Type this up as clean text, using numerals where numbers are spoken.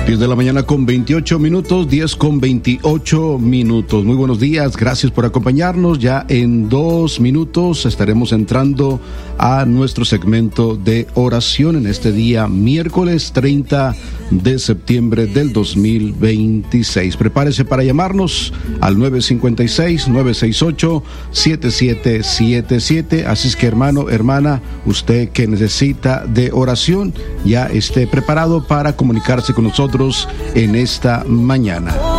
10 de la mañana con 28 minutos, 10 con 28 minutos. Muy buenos días, gracias por acompañarnos. Ya en 2 minutos estaremos entrando a nuestro segmento de oración en este día, miércoles 30 de septiembre del 2026. Prepárese para llamarnos al 956-968-7777. Así es que, hermano, hermana, usted que necesita de oración, ya esté preparado para comunicarse con nosotros en esta mañana.